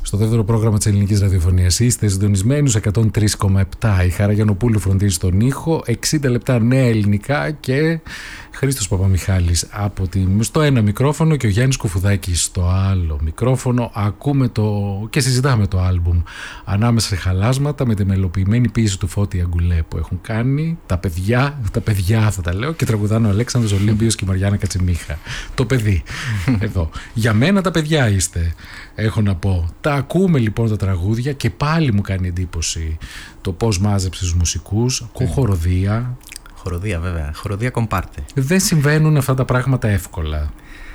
Στο δεύτερο πρόγραμμα της ελληνικής ραδιοφωνίας είστε συντονισμένους 103,7. Η Χαρά Γιαννοπούλου φροντίζει στον ήχο. 60 λεπτά νέα ελληνικά και Χρήστος Παπαμιχάλης στο ένα μικρόφωνο και ο Γιάννης Κουφουδάκης στο άλλο μικρόφωνο. Ακούμε και συζητάμε το άλμπουμ ανάμεσα σε χαλάσματα με τη μελοποιημένη ποίηση του Φώτη Αγκουλέ που έχουν κάνει τα παιδιά θα τα λέω, και τραγουδάνε ο Αλέξανδρος Ολύμπιος και η Μαριάννα Κατσιμίχα. Το παιδί εδώ. Για μένα τα παιδιά είστε, έχω να πω. Τα ακούμε λοιπόν τα τραγούδια και πάλι μου κάνει εντύπωση το πώς μάζεψε τους μουσικούς. Ακούω χοροδία. Χοροδία, βέβαια. Χοροδία κομπάρτε. Δεν συμβαίνουν αυτά τα πράγματα εύκολα.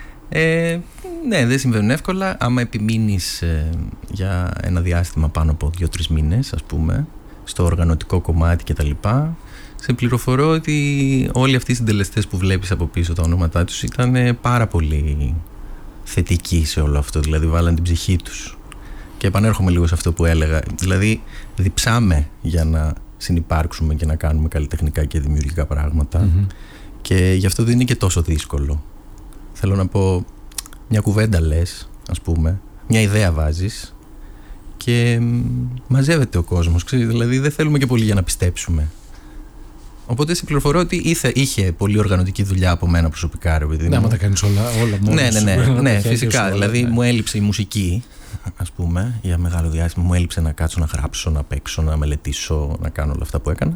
Ναι, δεν συμβαίνουν εύκολα. Άμα επιμείνεις για ένα διάστημα πάνω από 2-3 μήνες, ας πούμε, στο οργανωτικό κομμάτι κτλ., σε πληροφορώ ότι όλοι αυτοί οι συντελεστές που βλέπεις από πίσω, τα ονόματά τους, ήταν πάρα πολύ θετικοί σε όλο αυτό. Δηλαδή, βάλαν την ψυχή τους. Και επανέρχομαι λίγο σε αυτό που έλεγα. Δηλαδή, διψάμε για να συνυπάρξουμε και να κάνουμε καλλιτεχνικά και δημιουργικά πράγματα. Και γι' αυτό δεν είναι και τόσο δύσκολο. Θέλω να πω, μια κουβέντα λες, ας πούμε, μια ιδέα βάζεις και μαζεύεται ο κόσμος. Δηλαδή δεν θέλουμε και πολύ για να πιστέψουμε. Οπότε σε πληροφορώ ότι είχε πολύ οργανωτική δουλειά από μένα προσωπικά. Ναι, άμα τα κάνεις όλα μόνος. Ναι, φυσικά. Δηλαδή μου έλειψε η μουσική, ας πούμε, για μεγάλο διάστημα. Μου έλειψε να κάτσω να γράψω, να παίξω, να μελετήσω, να κάνω όλα αυτά που έκανα.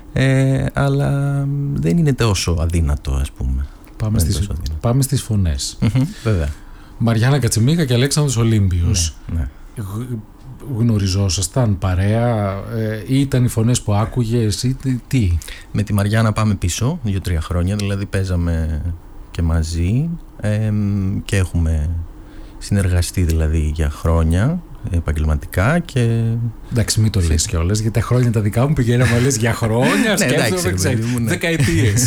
Αλλά δεν είναι τόσο αδύνατο, ας πούμε. Πάμε στις φωνές. Βέβαια. Μαριάννα Κατσιμίχα και Αλέξανδρος Ολύμπιος. Ναι. Γνωριζόσασταν παρέα ή ήταν οι φωνές που άκουγες ή τι? Με τη Μαριάννα πάμε πίσω 2-3 χρόνια, δηλαδή παίζαμε και μαζί και έχουμε συνεργαστεί δηλαδή για χρόνια επαγγελματικά και... Εντάξει, μην το λες κιόλας, γιατί τα χρόνια τα δικά μου πηγαίναμε λες για χρόνια, σκέφτομαι, ξέρεις, δεκαετίες.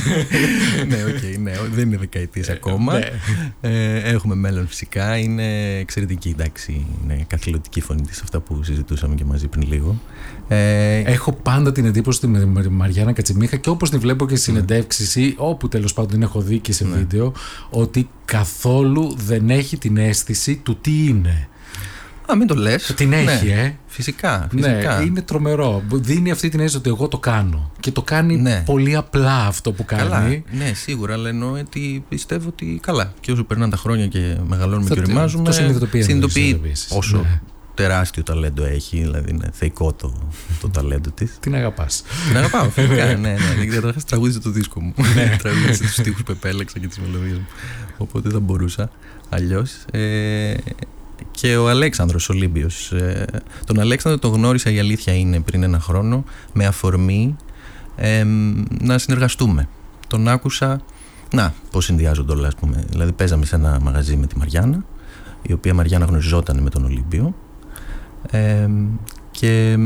Ναι, δεν είναι δεκαετίες ακόμα. Έχουμε μέλλον φυσικά, είναι εξαιρετική, εντάξει, είναι καθηλωτική φωνή της, αυτά που συζητούσαμε και μαζί πριν λίγο. Έχω πάντα την εντύπωση με τη Μαριάννα Κατσιμίχα και όπως την βλέπω και στις συνεντεύξεις ή όπου τέλος πάντων την έχω δει και σε βίντεο, ότι καθόλου δεν έχει την αίσθηση του τι είναι. Μην το λες. Την έχει, Φυσικά. Ναι, είναι τρομερό. Δίνει αυτή την αίσθηση ότι εγώ το κάνω. Και το κάνει πολύ απλά αυτό που κάνει. Καλά, ναι, σίγουρα. Αλλά εννοώ ότι πιστεύω ότι καλά. Και όσο περνάνε τα χρόνια και μεγαλώνουμε και οριμάζουμε, το συνειδητοποιεί όσο τεράστιο ταλέντο έχει. Δηλαδή είναι θεϊκό το ταλέντο της. Την αγαπάς. Την αγαπάω, φυσικά. Ναι. Καταρχάς τραγούδισε το δίσκο μου. Τραγούδισε τους στίχους που επέλεξα και τις μελωδίες μου. Οπότε δεν μπορούσα αλλιώς. Και ο Αλέξανδρος Ολύμπιος. Τον Αλέξανδρο τον γνώρισα, η αλήθεια είναι, πριν 1 χρόνο, με αφορμή να συνεργαστούμε. Τον άκουσα, πώς συνδυάζονται όλα, ας πούμε. Δηλαδή παίζαμε σε ένα μαγαζί με τη Μαριάννα, η οποία Μαριάννα γνωριζόταν με τον Ολύμπιο, και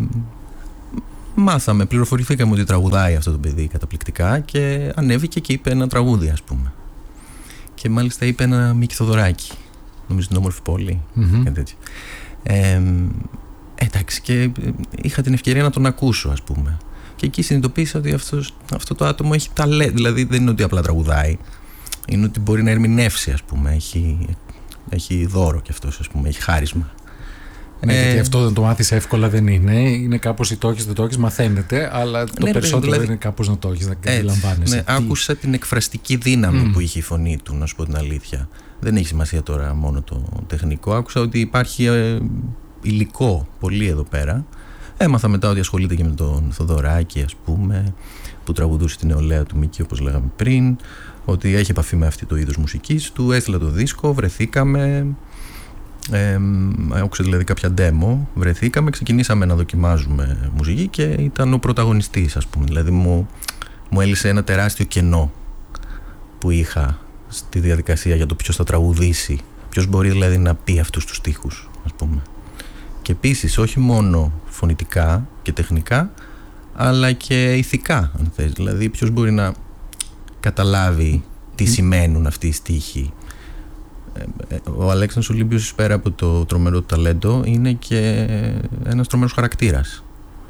πληροφορηθήκαμε ότι τραγουδάει αυτό το παιδί καταπληκτικά και ανέβηκε και είπε ένα τραγούδι, ας πούμε. Και μάλιστα είπε ένα Μίκη Θοδωράκη. Νομίζω την όμορφη πόλη. Κάτι τέτοιο. Εντάξει, και είχα την ευκαιρία να τον ακούσω, ας πούμε. Και εκεί συνειδητοποίησα ότι αυτό το άτομο έχει ταλέντο. Δηλαδή δεν είναι ότι απλά τραγουδάει. Είναι ότι μπορεί να ερμηνεύσει, ας πούμε. Έχει δώρο κι αυτός, ας πούμε. Έχει χάρισμα. Ναι, γιατί αυτό δεν το μάθεις εύκολα, δεν είναι. Είναι κάπως η το έχεις, δεν το έχεις, μαθαίνεται. Αλλά το περισσότερο δηλαδή, είναι κάπως να το έχεις, να αντιλαμβάνεσαι. Ναι, άκουσα την εκφραστική δύναμη που είχε η φωνή του, να σου πω την αλήθεια. Δεν έχει σημασία τώρα μόνο το τεχνικό. Άκουσα ότι υπάρχει υλικό πολύ εδώ πέρα. Έμαθα μετά ότι ασχολείται και με τον Θοδωράκη, ας πούμε, που τραγουδούσε την νεολαία του Μίκη, όπως λέγαμε πριν. Ότι έχει επαφή με αυτή το είδος μουσικής. Του έστειλα το δίσκο, βρεθήκαμε. Άκουσα δηλαδή κάποια demo. Βρεθήκαμε, ξεκινήσαμε να δοκιμάζουμε μουσική και ήταν ο πρωταγωνιστής, ας πούμε. Δηλαδή μου έλυσε ένα τεράστιο κενό που είχα στη διαδικασία για το ποιος θα τραγουδήσει, ποιος μπορεί δηλαδή να πει αυτούς τους στίχους, ας πούμε. Και επίσης όχι μόνο φωνητικά και τεχνικά, αλλά και ηθικά, αν θες. Δηλαδή ποιος μπορεί να καταλάβει τι σημαίνουν αυτοί οι στίχοι. Ο Αλέξανδρος Ολύμπιος, πέρα από το τρομερό του ταλέντο, είναι και ένας τρομερός χαρακτήρας.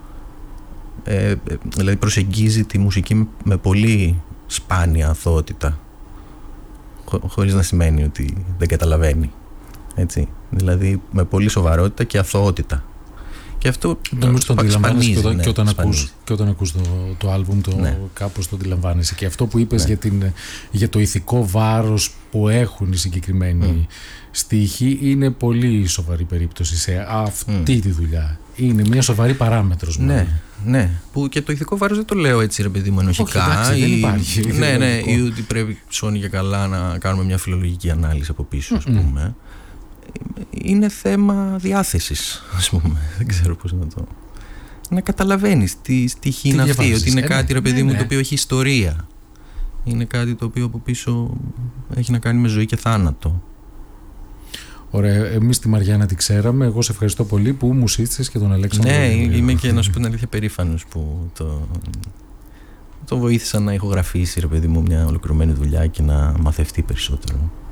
Δηλαδή προσεγγίζει τη μουσική με πολύ σπάνια αθωότητα, χωρίς να σημαίνει ότι δεν καταλαβαίνει. Έτσι. Δηλαδή με πολύ σοβαρότητα και αθωότητα. Και αυτό νομίζω το αντιλαμβάνεσαι και όταν ακούς το άλμπουμ, κάπως το αντιλαμβάνεσαι. Και αυτό που είπες για το ηθικό βάρος που έχουν οι συγκεκριμένοι στίχοι είναι πολύ σοβαρή περίπτωση σε αυτή τη δουλειά. Είναι μια σοβαρή παράμετρος. Ναι, που και το ηθικό βάρος δεν το λέω έτσι ρε παιδί μου ενοχικά. Δεν υπάρχει. Ή ότι πρέπει ψώνει και καλά να κάνουμε μια φιλολογική ανάλυση από πίσω, ας πούμε. Είναι θέμα διάθεσης, ας πούμε. Δεν ξέρω πώς να το... Να καταλαβαίνεις τι στοιχεία είναι αυτή. Ότι είναι κάτι ρε παιδί μου το οποίο έχει ιστορία. Είναι κάτι το οποίο από πίσω έχει να κάνει με ζωή και θάνατο. Ωραία, εμείς τη Μαριάννα τη ξέραμε. Εγώ σε ευχαριστώ πολύ που μου σύστησες και τον Αλέξανδρο. Ναι, είμαι και να σου πω την αλήθεια περήφανος που το βοήθησα να ηχογραφήσει ρε παιδί μου μια ολοκληρωμένη δουλειά και να μαθευτεί περισσότερο.